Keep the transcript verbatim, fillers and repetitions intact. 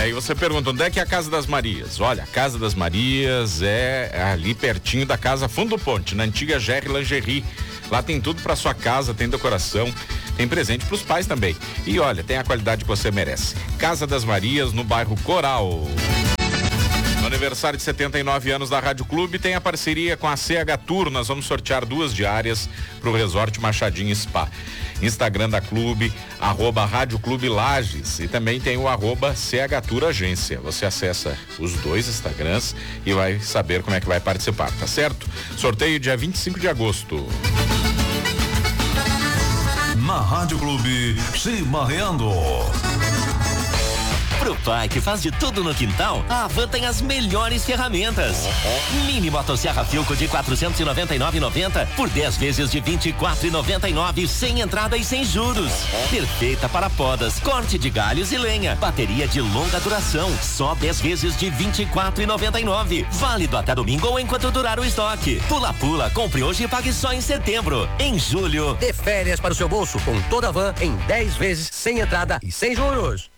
Aí você pergunta, onde é que é a Casa das Marias? Olha, a Casa das Marias é ali pertinho da Casa Fundo Ponte, na antiga Gerry Lingerie. Lá tem tudo para sua casa, tem decoração, tem presente para os pais também. E olha, tem a qualidade que você merece. Casa das Marias, no bairro Coral. No aniversário de setenta e nove anos da Rádio Clube, tem a parceria com a C H Tour. Nós vamos sortear duas diárias para o Resort Machadinho Spa. Instagram da Clube, arroba Rádio Clube Lages, e também tem o arroba C H Tour Agência. Você acessa os dois Instagrams e vai saber como é que vai participar, tá certo? Sorteio dia vinte e cinco de agosto. Na Rádio Clube, Chimarreando. Pro pai que faz de tudo no quintal, a Havan tem as melhores ferramentas. Mini motosserra Filco de quatrocentos e noventa e nove reais e noventa centavos por dez vezes de vinte e quatro reais e noventa e nove centavos, sem entrada e sem juros. Perfeita para podas, corte de galhos e lenha. Bateria de longa duração, só dez vezes de vinte e quatro reais e noventa e nove centavos. Válido até domingo ou enquanto durar o estoque. Pula Pula, compre hoje e pague só em setembro. Em julho, dê férias para o seu bolso com toda a Havan em dez vezes sem entrada e sem juros.